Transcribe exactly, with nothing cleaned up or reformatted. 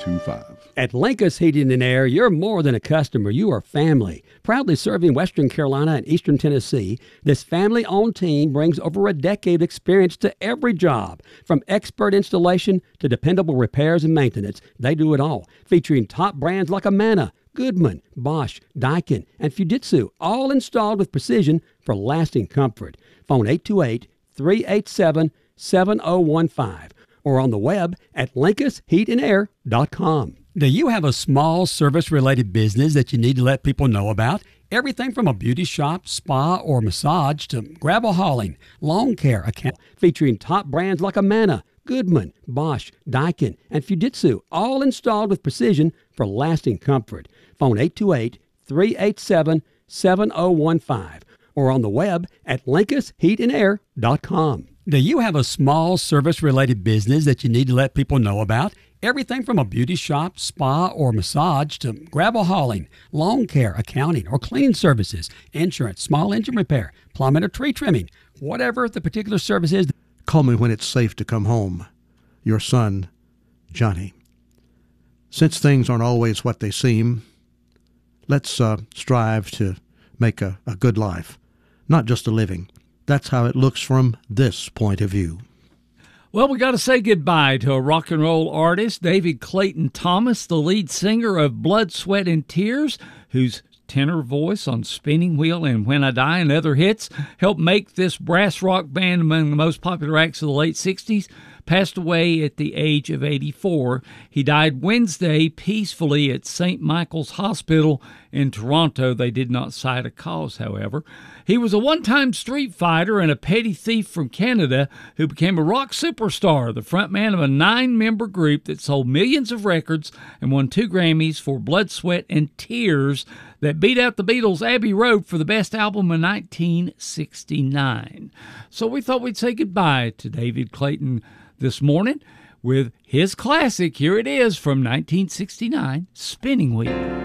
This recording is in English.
two five. At Linkus Heating and Air, you're more than a customer. You are family. Proudly serving Western Carolina and Eastern Tennessee, this family-owned team brings over a decade of experience to every job. From expert installation to dependable repairs and maintenance, they do it all. Featuring top brands like Amana, Goodman, Bosch, Daikin, and Fujitsu, all installed with precision for lasting comfort. Phone eight two eight, three eight seven, seven zero one five or on the web at linkus heat and air dot com. Do you have a small service-related business that you need to let people know about? Everything from a beauty shop, spa, or massage to gravel hauling, lawn care account featuring top brands like Amana, Goodman, Bosch, Daikin, and Fujitsu, all installed with precision for lasting comfort. Phone eight two eight, three eight seven, seven zero one five or on the web at linkus heat and air dot com. Do you have a small service-related business that you need to let people know about? Everything from a beauty shop, spa, or massage to gravel hauling, lawn care, accounting, or cleaning services, insurance, small engine repair, plumbing or tree trimming, whatever the particular service is. Call me when it's safe to come home. Your son, Johnny. Since things aren't always what they seem, let's uh, strive to make a, a good life, not just a living. That's how it looks from this point of view. Well, we got to say goodbye to a rock and roll artist, David Clayton Thomas, the lead singer of Blood, Sweat, and Tears, whose tenor voice on Spinning Wheel and When I Die and other hits helped make this brass rock band among the most popular acts of the late sixties, passed away at the age of eighty-four. He died Wednesday peacefully at Saint Michael's Hospital in Toronto. They did not cite a cause, however. He was a one-time street fighter and a petty thief from Canada who became a rock superstar, the frontman of a nine-member group that sold millions of records and won two Grammys for Blood, Sweat, and Tears that beat out the Beatles' Abbey Road for the best album in nineteen sixty-nine. So we thought we'd say goodbye to David Clayton this morning with his classic. Here it is from nineteen sixty-nine, Spinning Wheel.